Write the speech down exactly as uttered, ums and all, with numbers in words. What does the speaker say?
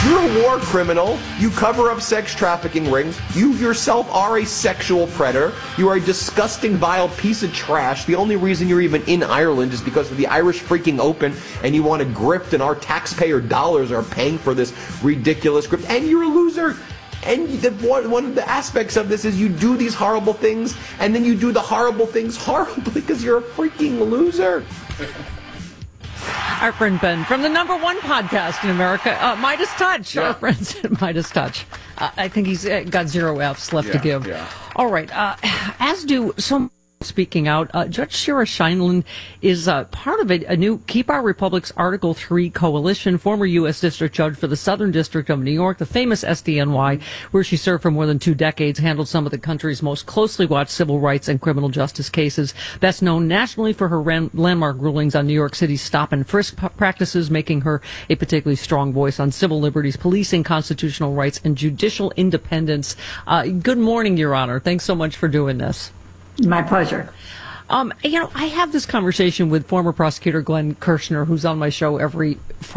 You're a war criminal. You cover up sex trafficking rings. You yourself are a sexual predator. You are a disgusting, vile piece of trash. The only reason you're even in Ireland is because of the Irish freaking Open, and you want to grift, and our taxpayer dollars are paying for this ridiculous grift. And you're a loser. And the, one, one of the aspects of this is you do these horrible things, and then you do the horrible things horribly because you're a freaking loser. Our friend Ben from the number one podcast in America, uh, Midas Touch. Yeah. Our friends at Midas Touch. Uh, I think he's uh, got zero F's left yeah, to give. Yeah. All right. Uh, as do some. Speaking out, uh, Judge Shira Scheindlin is uh, part of a, a new Keep Our Republic's Article three coalition, former U S District Judge for the Southern District of New York, the famous S D N Y, where she served for more than two decades, handled some of the country's most closely watched civil rights and criminal justice cases, best known nationally for her ran- landmark rulings on New York City's stop and frisk p- practices, making her a particularly strong voice on civil liberties, policing, constitutional rights, and judicial independence. Uh, good morning, Your Honor. Thanks so much for doing this. My pleasure. Um, you know, I have this conversation with former prosecutor Glenn Kirshner, who's on my show every Friday.